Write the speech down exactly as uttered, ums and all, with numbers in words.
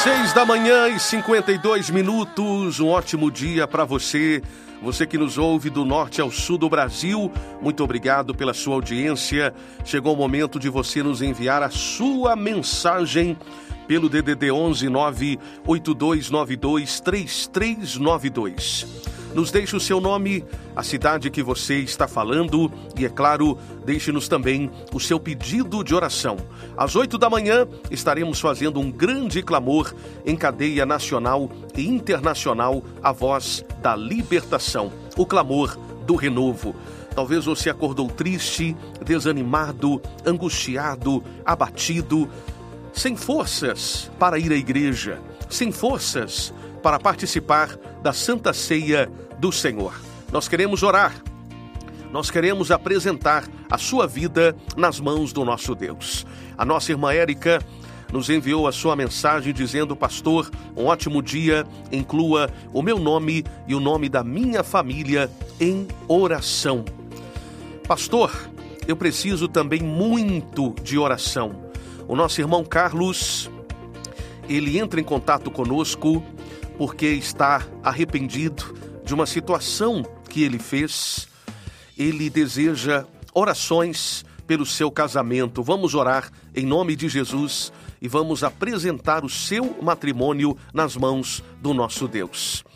Seis da manhã e cinquenta e dois minutos, um ótimo dia para você, você que nos ouve do norte ao sul do Brasil, muito obrigado pela sua audiência. Chegou o momento de você nos enviar a sua mensagem pelo D D D onze nove oito dois nove dois três três nove dois. Nos deixe o seu nome, a cidade que você está falando e, é claro, deixe-nos também o seu pedido de oração. Às oito da manhã estaremos fazendo um grande clamor em cadeia nacional e internacional, a voz da libertação, o clamor do renovo. Talvez você acordou triste, desanimado, angustiado, abatido, sem forças para ir à igreja, sem forças para participar da Santa Ceia do Senhor. Nós queremos orar, nós queremos apresentar a sua vida nas mãos do nosso Deus. A nossa irmã Érica nos enviou a sua mensagem dizendo: pastor, um ótimo dia, inclua o meu nome e o nome da minha família em oração. Pastor, eu preciso também muito de oração. O nosso irmão Carlos, ele entra em contato conosco porque está arrependido de uma situação que ele fez. Ele deseja orações pelo seu casamento. Vamos orar em nome de Jesus e vamos apresentar o seu matrimônio nas mãos do nosso Deus.